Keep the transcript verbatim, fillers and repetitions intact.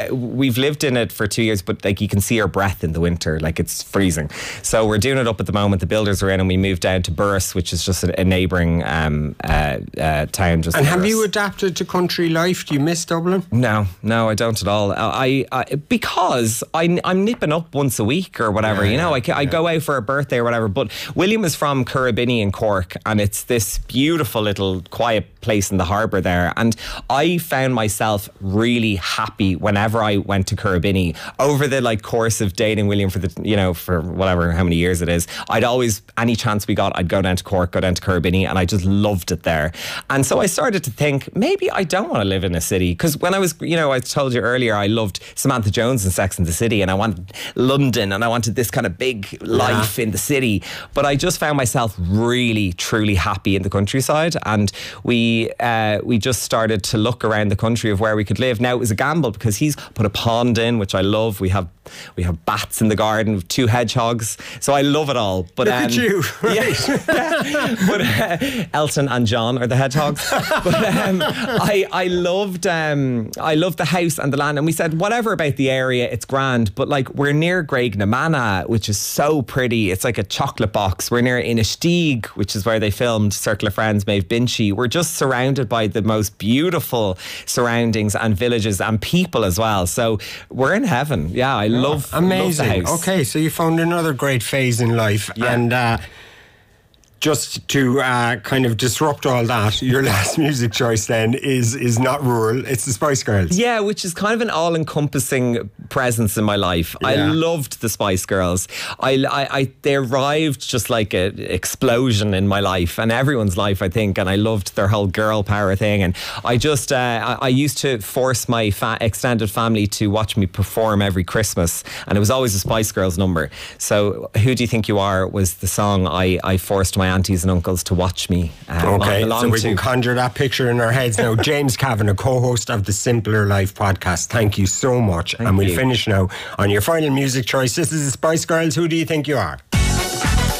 uh, we've lived in it for two years, but like you can see our breath in the winter, like it's freezing. So we're doing it up at the moment. The builders are in, and we moved down to Burris, which is just a, a neighbouring um, uh, uh, town. Just and have Burris. you adapted to country life? Do you miss Dublin? No, no, I don't at all. I, I because I, I'm nipping up once a week or whatever. Yeah, you know, I, I yeah. go out for a birthday or whatever. But William is from Currabinny in Cork, and it's this beautiful little quiet place in the harbour there. And I found myself really happy whenever I went to Currabinny over the like course of dating William for the you know for whatever how many years it is. I'd always, any chance we got, I'd go down to Cork, go down to Currabinny, and I just loved it there. And so I started to think maybe I don't want to live in a city, because when I was you know I told you earlier I loved Samantha Jones in Sex and the City, and I wanted London, and I wanted this kind of big life yeah. in the city. But I just found myself really truly happy in the countryside, and we uh, we just started to look around the country of where we could live. Now it was a gamble because he's put a pond in, which I love. We have we have bats in the garden, with two hedgehogs, so I love it all. But look um, at you, right? yeah, but uh, Elton and John are the hedgehogs. But um, I I loved um, I loved the house and the land, and we said whatever about the area, it's grand. But like we're near Graignamanagh, which is so pretty. It's like a chocolate box. We're near Inistioge, which is where they filmed Circle of Friends, Maeve Binchy. We're just surrounded by the most beautiful surroundings and villages and people as well. So we're in heaven. Yeah, I oh, love amazing. Love the house. Okay, so you found another great phase in life, yeah. and. Uh, Just to uh, kind of disrupt all that, your last music choice then is is not rural, it's the Spice Girls. Yeah, which is kind of an all-encompassing presence in my life. Yeah. I loved the Spice Girls. I, I, I they arrived just like an explosion in my life and everyone's life, I think, and I loved their whole girl power thing. And I just, uh, I, I used to force my fa- extended family to watch me perform every Christmas, and it was always a Spice Girls number. So Who Do You Think You Are was the song I, I forced my aunties and uncles to watch me uh, okay along so we to. Can conjure that picture in our heads now. James Kavanagh, co-host of the Simpler Life podcast, thank you so much. Thank and we'll you. finish now on your final music choice. This is the Spice Girls, Who Do You Think You Are?